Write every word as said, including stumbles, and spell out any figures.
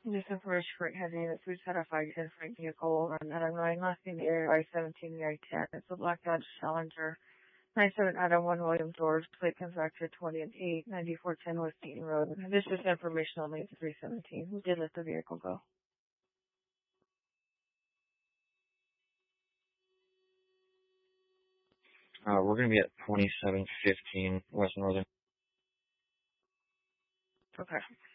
This information for heading that food set a five ten Frank vehicle run Adam nine last in the area I seventeen the I ten. It's a black Dodge Challenger. Nine seven Adam one William George, plate comes back to twenty and eight, ninety four ten West Eaton Road. This is information only at three seventeen. We did let the vehicle go. Uh, we're gonna be at twenty-seven fifteen West Northern. Okay.